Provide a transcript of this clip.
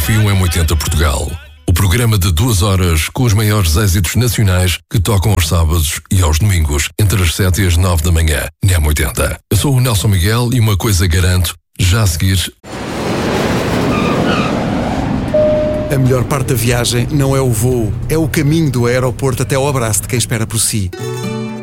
F1 M80 Portugal. O programa de 2 horas com os maiores êxitos nacionais que tocam aos sábados e aos domingos, entre as 7 e as 9 da manhã, na M80. Eu sou o Nelson Miguel e uma coisa garanto, já a seguir... A melhor parte da viagem não é o voo, é o caminho do aeroporto até ao abraço de quem espera por si.